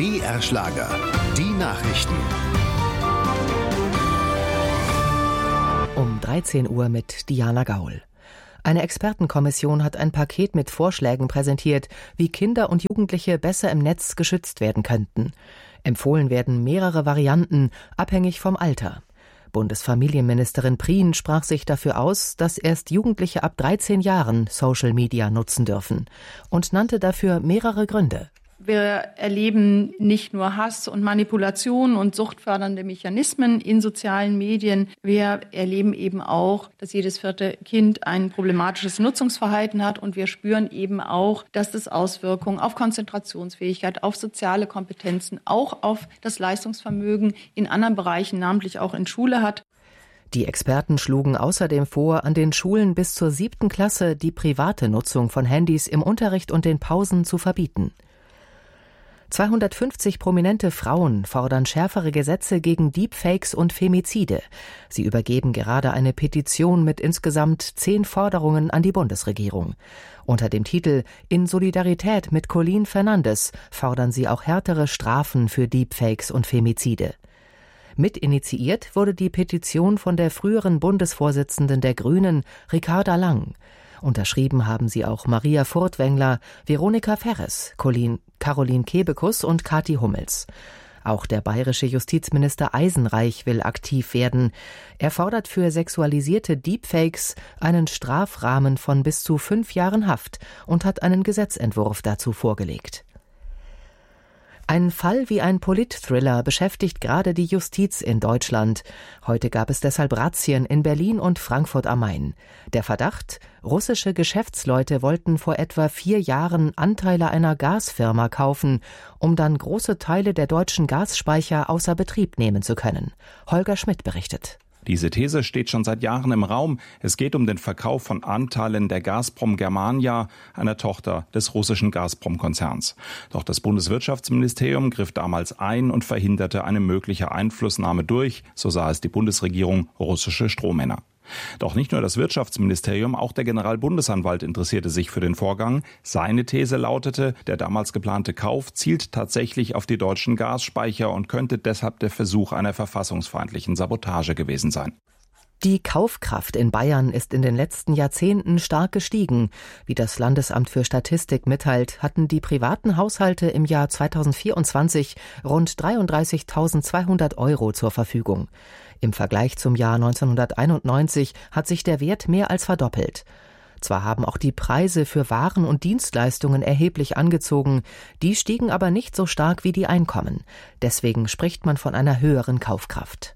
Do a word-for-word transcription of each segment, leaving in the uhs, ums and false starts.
B R Schlager, die Nachrichten. Um dreizehn Uhr mit Diana Gaul. Eine Expertenkommission hat ein Paket mit Vorschlägen präsentiert, wie Kinder und Jugendliche besser im Netz geschützt werden könnten. Empfohlen werden mehrere Varianten, abhängig vom Alter. Bundesfamilienministerin Prien sprach sich dafür aus, dass erst Jugendliche ab dreizehn Jahren Social Media nutzen dürfen und nannte dafür mehrere Gründe. Wir erleben nicht nur Hass und Manipulation und suchtfördernde Mechanismen in sozialen Medien. Wir erleben eben auch, dass jedes vierte Kind ein problematisches Nutzungsverhalten hat. Und wir spüren eben auch, dass das Auswirkungen auf Konzentrationsfähigkeit, auf soziale Kompetenzen, auch auf das Leistungsvermögen in anderen Bereichen, namentlich auch in Schule hat. Die Experten schlugen außerdem vor, an den Schulen bis zur siebten Klasse die private Nutzung von Handys im Unterricht und den Pausen zu verbieten. zweihundertfünfzig prominente Frauen fordern schärfere Gesetze gegen Deepfakes und Femizide. Sie übergeben gerade eine Petition mit insgesamt zehn Forderungen an die Bundesregierung. Unter dem Titel »In Solidarität mit Colleen Fernandes« fordern sie auch härtere Strafen für Deepfakes und Femizide. Mitinitiiert wurde die Petition von der früheren Bundesvorsitzenden der Grünen, Ricarda Lang. Unterschrieben haben sie auch Maria Furtwängler, Veronika Ferres, Colin, Caroline Kebekus und Kathi Hummels. Auch der bayerische Justizminister Eisenreich will aktiv werden. Er fordert für sexualisierte Deepfakes einen Strafrahmen von bis zu fünf Jahren Haft und hat einen Gesetzentwurf dazu vorgelegt. Ein Fall wie ein Polit-Thriller beschäftigt gerade die Justiz in Deutschland. Heute gab es deshalb Razzien in Berlin und Frankfurt am Main. Der Verdacht: russische Geschäftsleute wollten vor etwa vier Jahren Anteile einer Gasfirma kaufen, um dann große Teile der deutschen Gasspeicher außer Betrieb nehmen zu können. Holger Schmidt berichtet. Diese These steht schon seit Jahren im Raum. Es geht um den Verkauf von Anteilen der Gazprom Germania, einer Tochter des russischen Gazprom-Konzerns. Doch das Bundeswirtschaftsministerium griff damals ein und verhinderte eine mögliche Einflussnahme durch, so sah es die Bundesregierung, russische Strohmänner. Doch nicht nur das Wirtschaftsministerium, auch der Generalbundesanwalt interessierte sich für den Vorgang. Seine These lautete, der damals geplante Kauf zielt tatsächlich auf die deutschen Gasspeicher und könnte deshalb der Versuch einer verfassungsfeindlichen Sabotage gewesen sein. Die Kaufkraft in Bayern ist in den letzten Jahrzehnten stark gestiegen. Wie das Landesamt für Statistik mitteilt, hatten die privaten Haushalte im Jahr zweitausendvierundzwanzig rund dreiunddreißigtausendzweihundert Euro zur Verfügung. Im Vergleich zum Jahr neunzehnhunderteinundneunzig hat sich der Wert mehr als verdoppelt. Zwar haben auch die Preise für Waren und Dienstleistungen erheblich angezogen, die stiegen aber nicht so stark wie die Einkommen. Deswegen spricht man von einer höheren Kaufkraft.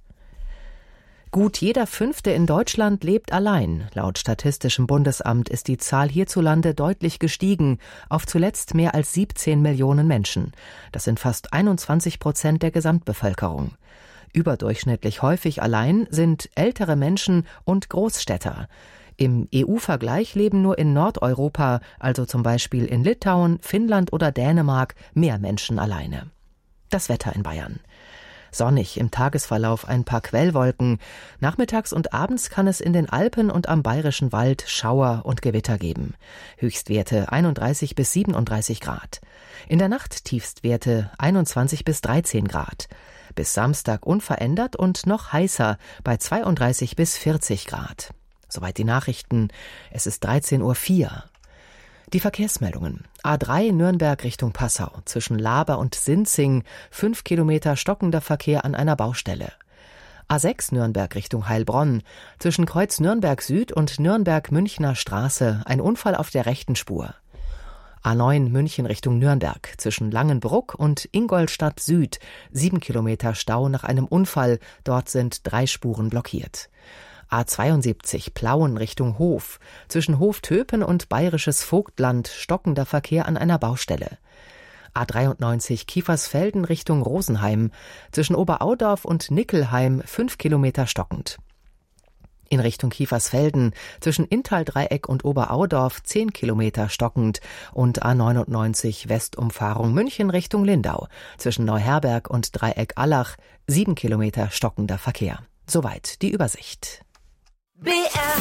Gut jeder Fünfte in Deutschland lebt allein. Laut Statistischem Bundesamt ist die Zahl hierzulande deutlich gestiegen, auf zuletzt mehr als siebzehn Millionen Menschen. Das sind fast einundzwanzig Prozent der Gesamtbevölkerung. Überdurchschnittlich häufig allein sind ältere Menschen und Großstädter. Im E U-Vergleich leben nur in Nordeuropa, also zum Beispiel in Litauen, Finnland oder Dänemark, mehr Menschen alleine. Das Wetter in Bayern. Sonnig, im Tagesverlauf ein paar Quellwolken. Nachmittags und abends kann es in den Alpen und am Bayerischen Wald Schauer und Gewitter geben. Höchstwerte einunddreißig bis siebenunddreißig Grad. In der Nacht Tiefstwerte einundzwanzig bis dreizehn Grad. Bis Samstag unverändert und noch heißer bei zweiunddreißig bis vierzig Grad. Soweit die Nachrichten. Es ist dreizehn Uhr vier. Die Verkehrsmeldungen. A drei Nürnberg Richtung Passau. Zwischen Laber und Sinzing fünf Kilometer stockender Verkehr an einer Baustelle. A sechs Nürnberg Richtung Heilbronn. Zwischen Kreuz Nürnberg Süd und Nürnberg-Münchner Straße ein Unfall auf der rechten Spur. A neun München Richtung Nürnberg. Zwischen Langenbruck und Ingolstadt Süd sieben Kilometer Stau nach einem Unfall. Dort sind drei Spuren blockiert. A zweiundsiebzig Plauen Richtung Hof. Zwischen Hof-Töpen und Bayerisches Vogtland stockender Verkehr an einer Baustelle. A dreiundneunzig Kiefersfelden Richtung Rosenheim. Zwischen Oberaudorf und Nickelheim fünf Kilometer stockend. In Richtung Kiefersfelden zwischen Inntal-Dreieck und Oberaudorf zehn Kilometer stockend und A neunundneunzig Westumfahrung München Richtung Lindau. Zwischen Neuherberg und Dreieck-Allach sieben Kilometer stockender Verkehr. Soweit die Übersicht. B R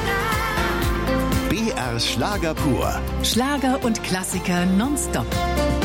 Schlager. B R Schlager pur. Schlager und Klassiker nonstop.